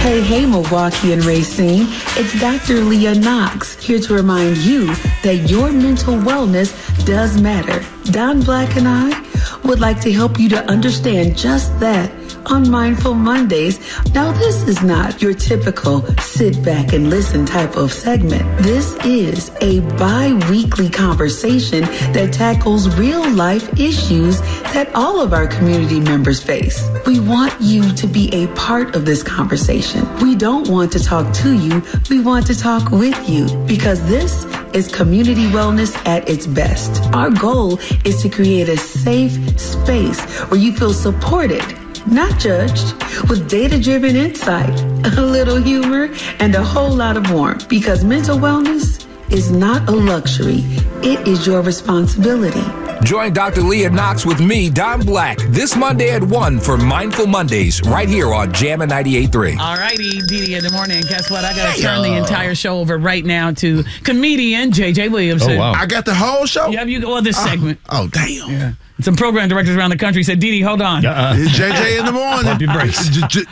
Hey, Milwaukee and Racine. It's Dr. Leah Knox here to remind you that your mental wellness does matter. Don Black and I would like to help you to understand just that on Mindful Mondays. Now, this is not your typical sit back and listen type of segment. This is a bi-weekly conversation that tackles real life issues that all of our community members face. We want you to be a part of this conversation. We don't want to talk to you. We want to talk with you, because this is community wellness at its best. Our goal is to create a safe space where you feel supported, not judged, with data-driven insight, a little humor, and a whole lot of warmth. Because mental wellness is not a luxury. It is your responsibility. Join Dr. Leah Knox with me, Don Black, this Monday at 1 for Mindful Mondays, right here on Jammin' 98.3. All righty, Didi in the morning. And guess what? I got to turn the entire show over right now to comedian J.J. Williamson. Oh, wow. I got the whole show? Yeah, this segment. Oh, damn. Yeah. Some program directors around the country said, Didi, hold on. It's JJ in the morning. Pump your brakes.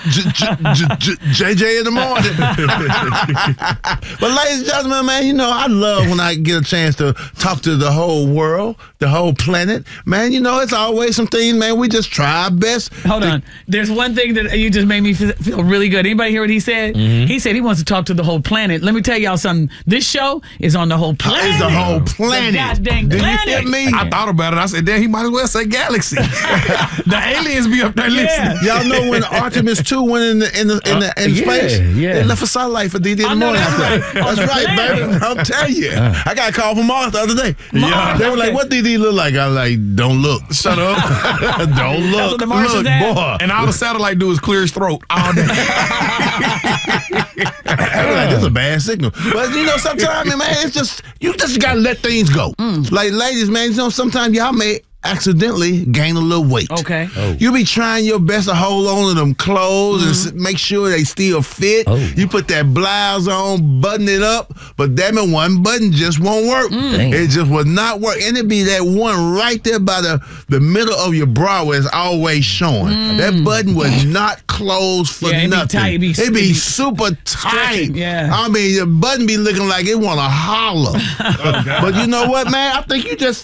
JJ in the morning. But ladies and gentlemen, man, you know, I love when I get a chance to talk to the whole world, the whole planet. Man, you know, it's always some things, man, we just try our best. Hold on. There's one thing that you just made me feel really good. Anybody hear what he said? Mm-hmm. He said he wants to talk to the whole planet. Let me tell y'all something. This show is on the whole planet. It's the whole planet. The goddamn planet. You hear me? I thought about it. I said, damn, he might as well say galaxy. The aliens be up there listening. Y'all know when Artemis 2 went in space? Yeah. They left a satellite for DD in the morning. That's right, baby. I'll tell you. I got a call from Mars the other day. Yeah. They were like, what DD look like? I was like, don't look. Shut up. Don't look. That's what the Martians Look, had. boy. And all the satellite do is clear his throat all day. This is a bad signal. But you know, sometimes, man, it's just, you just gotta let things go. Like, ladies, man, you know, sometimes y'all may accidentally gain a little weight. Okay. Oh. You be trying your best to hold on to them clothes and make sure they still fit. Oh. You put that blouse on, button it up, but damn it, one button just won't work. It just will not work. And it be that one right there by the middle of your bra where it's always showing. That button was not closed for Yeah, nothing. It'd be tight. It'd be super tight. Stretching, yeah. I mean, the button be looking like it want to holler. But you know what, man? I think you just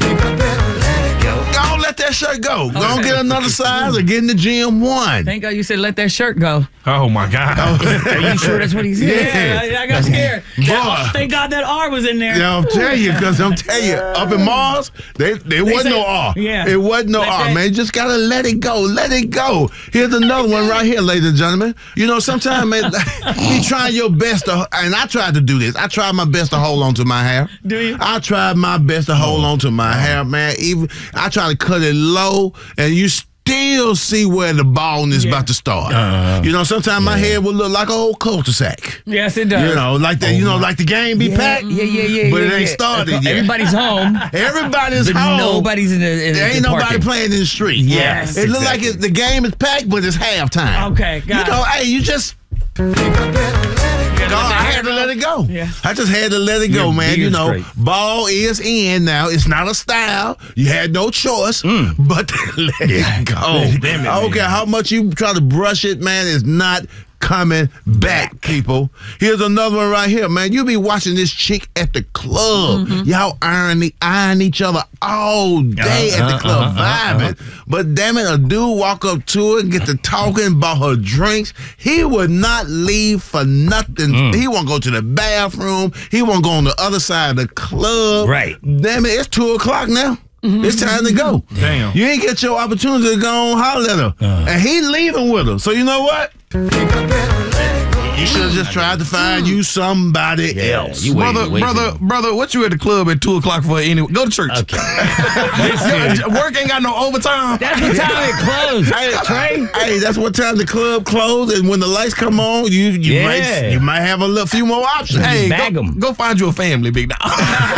go let that shirt go. Go and get another size or get in the gym one. Thank God you said let that shirt go. Oh, my God. Are you sure that's what he said? Yeah, I got scared. Thank God that R was in there. Yeah, I'm telling you, because up in Mars, there wasn't no R. Yeah. It wasn't no Like R, that. man. You just got to let it go. Let it go. Here's another one right here, ladies and gentlemen. You know, sometimes, man, you trying your best to, and I tried to do this. I tried my best to hold on to my hair. Do you? I tried my best to hold on to my hair, man. Even I try to cut it low, and you still see where the baldness is about to start. You know, sometimes my hair will look like an old cul-de-sac. Yes, it does. You know, like that. like the game be packed. Yeah. But it ain't started yet. Everybody's home. Everybody's But home. nobody's in the There ain't nobody parking. playing in the street. Yes, It look like the game is packed, but it's halftime. Okay, got You know, it. hey, you just. I had to let it go. Yeah. I just had to let it go, Your man. You beard's know, great. ball is in now. It's not a style. You had no choice, but let it go. Damn it, I don't man. care how much you try to brush it, man. It's not coming back, people. Here's another one right here, man. You be watching this chick at the club. Y'all eyeing each other all day at the club, vibing. But damn it, a dude walk up to her and get to talking, bought her drinks. He would not leave for nothing. He won't go to the bathroom. He won't go on the other side of the club. Right. Damn it, it's 2:00 now. It's time to go. Damn. You ain't get your opportunity to go on holler at her. And he leaving with her. So you know what? You should have just tried to find you somebody else. You wait, Brother, what you at the club at 2:00 for anyway? Go to church. Okay. Work ain't got no overtime. That's what time it closed. Trey. Hey, that's what time the club closed, and when the lights come on, you might have a few more options. Hey, bag 'em. go find you a family, big dog.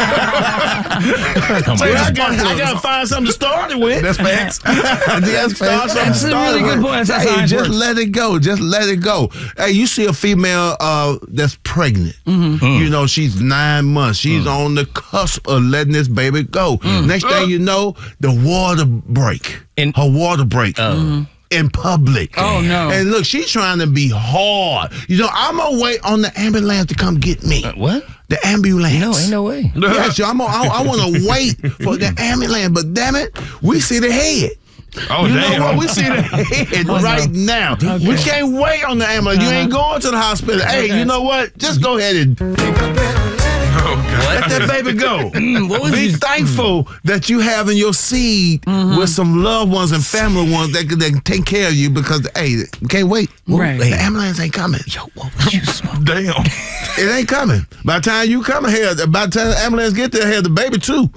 I gotta find something to start it with. That's facts. That's That's a really good point. That's how Hey, science just works. let it go. Just let it go. Hey, you see a female that's pregnant. You know, she's 9 months. She's on the cusp of letting this baby go. Next thing you know, the water break. And- her water break. in public. Oh, no. And look, she's trying to be hard. You know, I'm going to wait on the ambulance to come get me. What? The ambulance. No, ain't no way. Yeah, so I want to wait for the ambulance, but damn it, we see the head. Oh, you damn. know what? We see the head right now. Okay. We can't wait on the ambulance. You ain't going to the hospital. Hey, you know what? Just go ahead and let that baby go. Be thankful that you have in your seed with some loved ones and family ones that can take care of you because, hey, you can't wait. Right. The ambulance ain't coming. Yo, what was you smoking? Damn. It ain't coming. By the time you come here, by the time the ambulance get there, the baby too.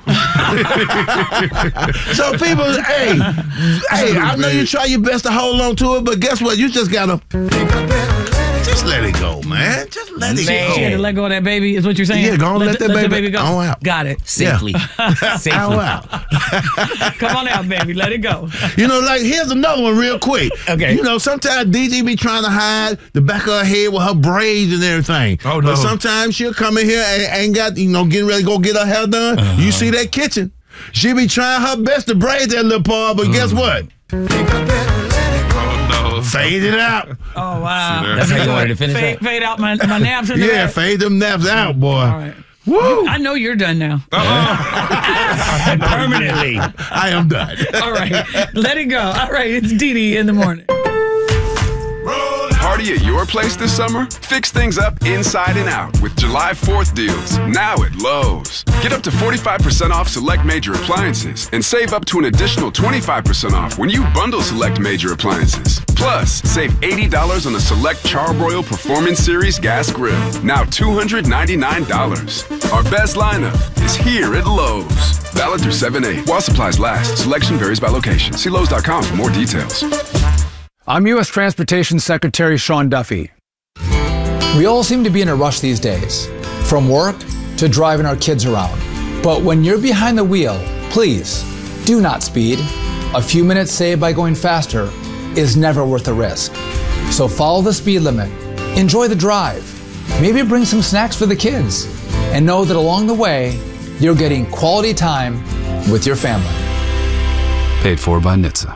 So people, hey, I know you try your best to hold on to it, but guess what? You just gotta just let it go, man. Just let it She had to go. let go of that baby, is what you're saying? Yeah, go on, let that the baby go. on out. Got it. Safely. Safely. Ow, out. Come on out, baby. Let it go. You know, like, here's another one real quick. Okay. You know, sometimes DG be trying to hide the back of her head with her braids and everything. Oh, no. But sometimes she'll come in here and ain't got, getting ready to go get her hair done. You see that kitchen. She be trying her best to braid that little part, but guess what? Oh, no. Fade it out. Oh, wow. That's how you wanted to finish that? Fade out my naps in the Yeah, back. fade them naps out, boy. All right. Woo! I know you're done now. Permanently. I am done. All right. Let it go. All right. It's Dee Dee in the morning. Party at your place this summer? Fix things up inside and out with July 4th deals now at Lowe's. Get up to 45% off select major appliances and save up to an additional 25% off when you bundle select major appliances. Plus, save $80 on a select Charbroil Performance Series gas grill, now $299. Our best lineup is here at Lowe's. Valid through 7/8 while supplies last. Selection varies by location. See Lowe's.com for more details. I'm U.S. Transportation Secretary Sean Duffy. We all seem to be in a rush these days, from work to driving our kids around. But when you're behind the wheel, please do not speed. A few minutes saved by going faster is never worth the risk. So follow the speed limit, enjoy the drive, maybe bring some snacks for the kids, and know that along the way, you're getting quality time with your family. Paid for by NHTSA.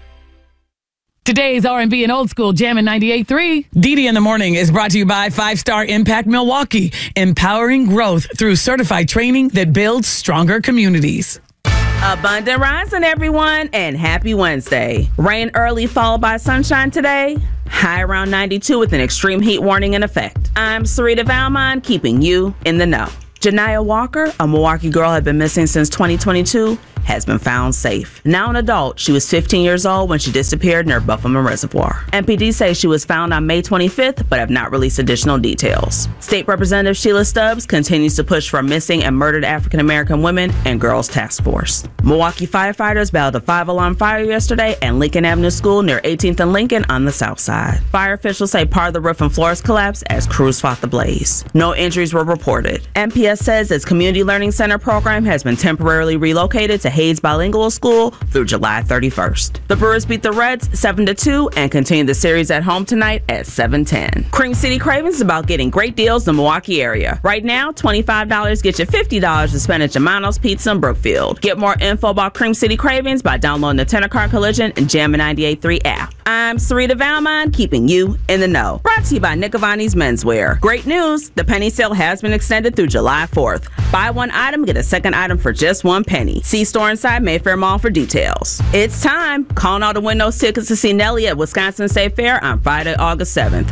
Today's R&B and Old School Jammin' 98.3. Dee Dee in the Morning is brought to you by 5-Star Impact Milwaukee, empowering growth through certified training that builds stronger communities. Abundant rising, everyone, and happy Wednesday. Rain early followed by sunshine today. High around 92 with an extreme heat warning in effect. I'm Sarita Valmont, keeping you in the know. Janiyah Walker, a Milwaukee girl had been missing since 2022, has been found safe. Now an adult, she was 15 years old when she disappeared near Buffalo Reservoir. MPD say she was found on May 25th, but have not released additional details. State Representative Sheila Stubbs continues to push for missing and murdered African-American women and girls task force. Milwaukee firefighters battled a 5-alarm fire yesterday at Lincoln Avenue School near 18th and Lincoln on the south side. Fire officials say part of the roof and floors collapsed as crews fought the blaze. No injuries were reported. MPS says its Community Learning Center program has been temporarily relocated to Hayes Bilingual School through July 31st. The Brewers beat the Reds 7-2 and continue the series at home tonight at 7:10. Cream City Cravings is about getting great deals in the Milwaukee area. Right now, $25 gets you $50 to spend at Germano's Pizza in Brookfield. Get more info about Cream City Cravings by downloading the Tenor Collision and Jammin' 98.3 app. I'm Sarita Valmont, keeping you in the know. Brought to you by Nick Avani's Menswear. Great news! The penny sale has been extended through July 4th. Buy one item, get a second item for just $1 penny. See store inside Mayfair Mall for details. It's time. Call now to win those tickets to see Nelly at Wisconsin State Fair on Friday, August 7th.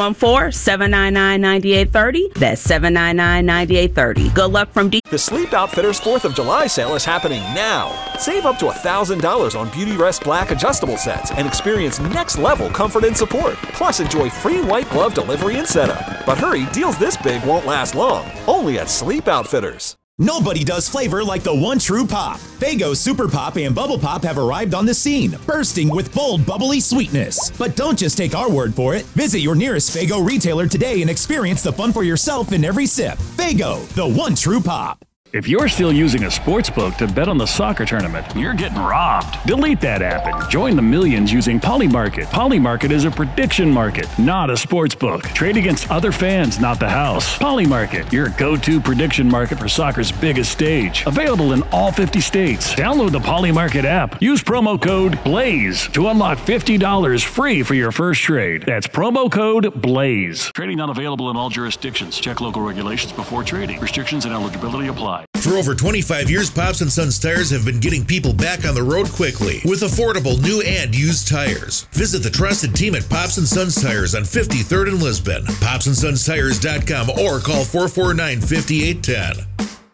414-799-9830. That's 799-9830. Good luck from D. The Sleep Outfitters 4th of July sale is happening now. Save up to $1,000 on Beauty Rest Black adjustable sets and experience next level comfort and support. Plus, enjoy free white glove delivery and setup. But hurry, deals this big won't last long. Only at Sleep Outfitters. Nobody does flavor like the one true pop. Faygo Super Pop and Bubble Pop have arrived on the scene, bursting with bold, bubbly sweetness. But don't just take our word for it. Visit your nearest Faygo retailer today and experience the fun for yourself in every sip. Faygo, the one true pop. If you're still using a sportsbook to bet on the soccer tournament, you're getting robbed. Delete that app and join the millions using Polymarket. Polymarket is a prediction market, not a sportsbook. Trade against other fans, not the house. Polymarket, your go-to prediction market for soccer's biggest stage. Available in all 50 states. Download the Polymarket app. Use promo code BLAZE to unlock $50 free for your first trade. That's promo code BLAZE. Trading not available in all jurisdictions. Check local regulations before trading. Restrictions and eligibility apply. For over 25 years, Pops & Sons Tires have been getting people back on the road quickly with affordable new and used tires. Visit the trusted team at Pops & Sons Tires on 53rd and Lisbon, popsandsonstires.com, or call 449-5810.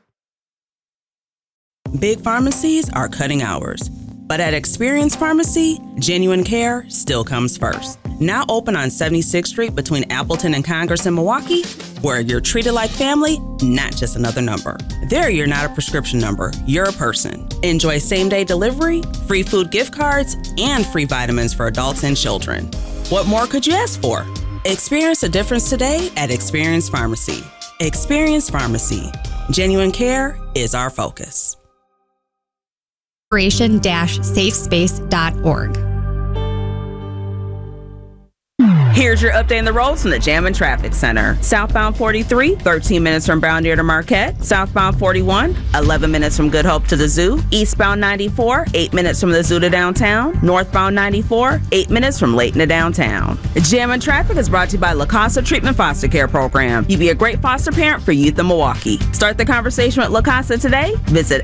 Big pharmacies are cutting hours, but at Experience Pharmacy, genuine care still comes first. Now open on 76th Street between Appleton and Congress in Milwaukee, where you're treated like family, not just another number. There, you're not a prescription number, you're a person. Enjoy same-day delivery, free food gift cards, and free vitamins for adults and children. What more could you ask for? Experience a difference today at Experience Pharmacy. Experience Pharmacy. Genuine care is our focus. Operation-safespace.org. Here's your update on the roads from the Jammin' Traffic Center. Southbound 43, 13 minutes from Brown Deer to Marquette. Southbound 41, 11 minutes from Good Hope to the Zoo. Eastbound 94, 8 minutes from the Zoo to downtown. Northbound 94, 8 minutes from Layton to downtown. Jammin' Traffic is brought to you by La Casa Treatment Foster Care Program. You be a great foster parent for youth in Milwaukee. Start the conversation with La Casa today. Visit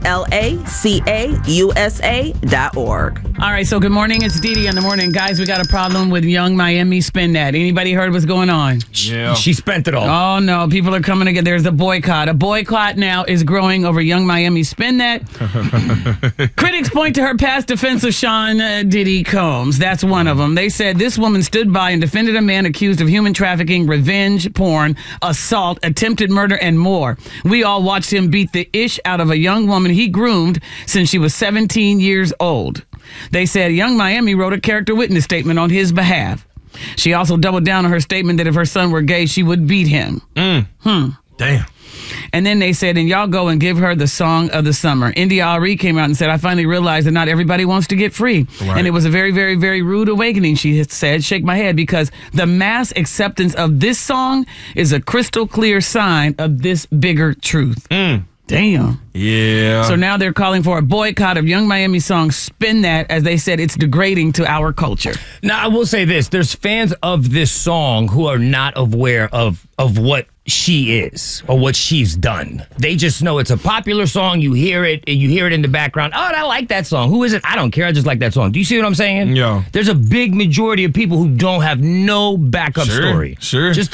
LACAUSA.org. All right, so good morning. It's Dee Dee in the morning. Guys, we got a problem with Young Miami Spin That. Anybody heard what's going on? Yeah. She spent it all. Oh, no. People are coming together. There's a boycott. A boycott now is growing over Young Miami Spin That. Critics point to her past defense of Sean Diddy Combs. That's one of them. They said this woman stood by and defended a man accused of human trafficking, revenge porn, assault, attempted murder, and more. We all watched him beat the ish out of a young woman he groomed since she was 17 years old. They said Young Miami wrote a character witness statement on his behalf. She also doubled down on her statement that if her son were gay, she would beat him. Damn. And then they said, and y'all go and give her the song of the summer. India Ari came out and said, I finally realized that not everybody wants to get free. Right. And it was a very, very, very rude awakening, she said. Shake my head, because the mass acceptance of this song is a crystal clear sign of this bigger truth. Damn. Yeah. So now they're calling for a boycott of Young Miami song Spin That, as they said it's degrading to our culture. Now, I will say this. There's fans of this song who are not aware of what she is or what she's done. They just know it's a popular song. You hear it, and you hear it in the background. Oh, I like that song. Who is it? I don't care. I just like that song. Do you see what I'm saying? Yeah. There's a big majority of people who don't have no backup story. Sure. Just